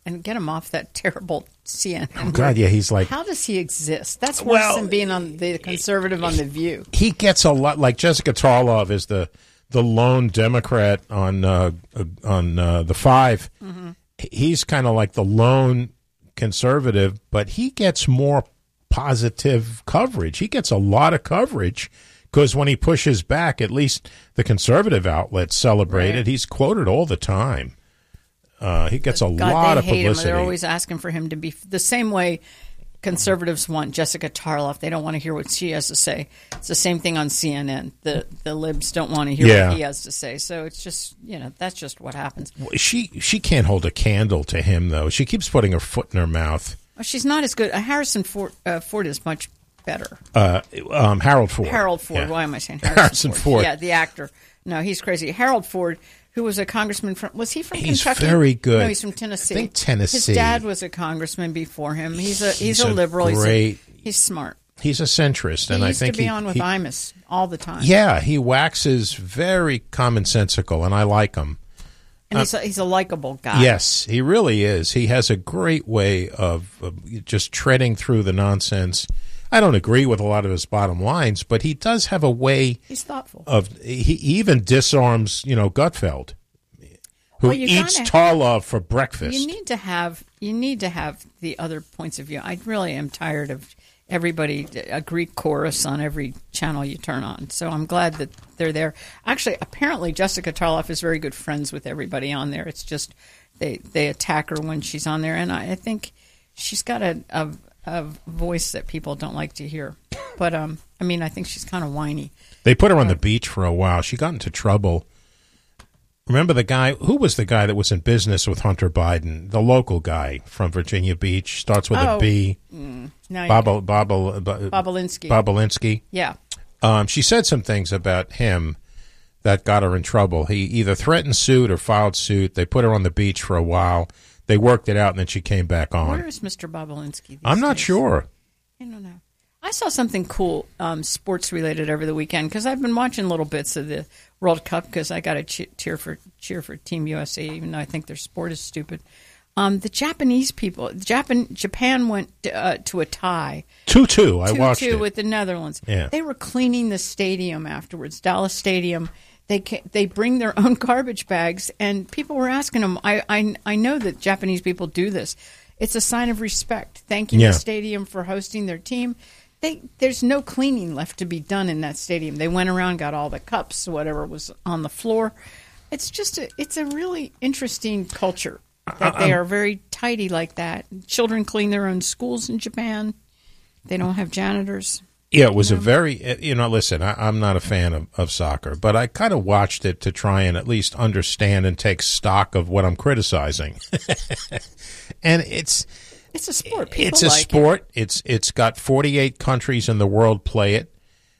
and get him off that terrible CNN. Oh, God, yeah, he's like... How does he exist? That's worse than being on the conservative on The View. He gets a lot... Like Jessica Tarlov is the lone Democrat on The Five. Mm-hmm. He's kind of like the lone conservative, but he gets more positive coverage. He gets a lot of coverage because when he pushes back, at least the conservative outlets celebrate it. He's quoted all the time. He gets a lot of publicity. They're always asking for him to be the same way conservatives want Jessica Tarlov. They don't want to hear what she has to say. It's the same thing on CNN. The libs don't want to hear what he has to say. So it's just, that's just what happens. She can't hold a candle to him, though. She keeps putting her foot in her mouth. Well, she's not as good. Harrison Ford is much better. Harold Ford. Harold Ford. Yeah. Why am I saying Harrison Ford? Yeah, the actor. No, he's crazy. Harold Ford, who was a congressman was he from Kentucky? He's very good. No, he's from Tennessee. I think Tennessee. His dad was a congressman before him. He's a liberal. He's smart. He's a centrist, and I think he used to be on with Imus all the time. Yeah, he waxes very commonsensical, and I like him. And he's a likable guy. Yes, he really is. He has a great way of just treading through the nonsense. I don't agree with a lot of his bottom lines, but he does have a way. He's thoughtful. He even disarms, Gutfeld, who eats Tarlov for breakfast. You need to have the other points of view. I really am tired of everybody a Greek chorus on every channel you turn on. So I'm glad that they're there. Actually, apparently Jessica Tarlov is very good friends with everybody on there. It's just they attack her when she's on there, and I think she's got a voice that people don't like to hear. But, I think she's kind of whiny. They put her on the beach for a while. She got into trouble. Remember who was the guy that was in business with Hunter Biden? The local guy from Virginia Beach. Starts with a B. Bobolinsky. Bobolinsky. Yeah. She said some things about him that got her in trouble. He either threatened suit or filed suit. They put her on the beach for a while. They worked it out, and then she came back on. Where is Mr. Bobolinsky? I'm not sure. I don't know. I saw something cool, sports-related over the weekend, because I've been watching little bits of the World Cup because I got to cheer for Team USA, even though I think their sport is stupid. The Japanese people, Japan went to a tie. 2-2. I watched it. 2-2 with the Netherlands. Yeah. They were cleaning the stadium afterwards, Dallas Stadium. They bring their own garbage bags, and people were asking them. I know that Japanese people do this. It's a sign of respect, thanking the stadium for hosting their team. There's no cleaning left to be done in that stadium. They went around, got all the cups, whatever was on the floor. It's just it's a really interesting culture that they are very tidy like that. Children clean their own schools in Japan. They don't have janitors. Yeah, it was a very, listen, I'm not a fan of soccer, but I kind of watched it to try and at least understand and take stock of what I'm criticizing. And it's a sport. It's a sport. It's got 48 countries in the world play it.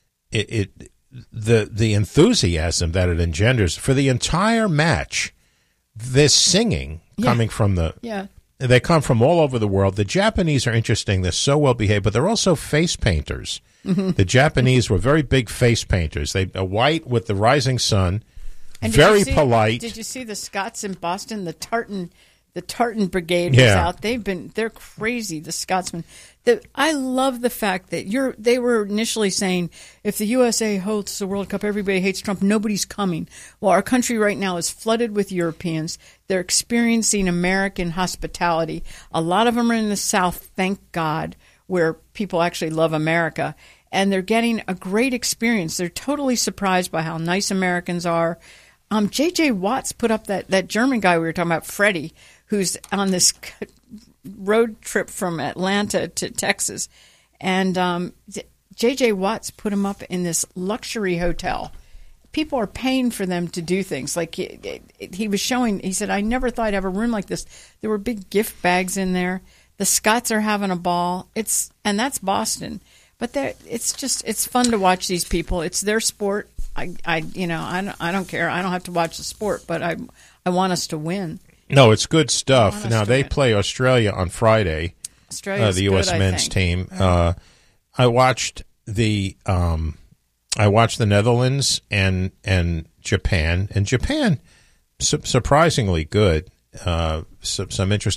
The enthusiasm that it engenders for the entire match, this singing coming from they come from all over the world. The Japanese are interesting. They're so well behaved, but they're also face painters. Mm-hmm. The Japanese were very big face painters. They are white with the rising sun, and very polite. Did you see the Scots in Boston? The Tartan Brigade was out. They're crazy, the Scotsmen. I love the fact that they were initially saying, if the USA hosts the World Cup, everybody hates Trump, nobody's coming. Well, our country right now is flooded with Europeans. They're experiencing American hospitality. A lot of them are in the South, thank God, where people actually love America. And they're getting a great experience. They're totally surprised by how nice Americans are. J.J. Watts put up that German guy we were talking about, Freddie, who's on this road trip from Atlanta to Texas. And J.J. Watts put him up in this luxury hotel. People are paying for them to do things. Like he was showing, he said, I never thought I'd have a room like this. There were big gift bags in there. The Scots are having a ball. And that's Boston. But it's fun to watch these people. It's their sport. I don't care. I don't have to watch the sport, but I want us to win. No, it's good stuff. Now they play Australia on Friday. Australia's the U.S. good, men's team. I watched the Netherlands and Japan, surprisingly good. Some interesting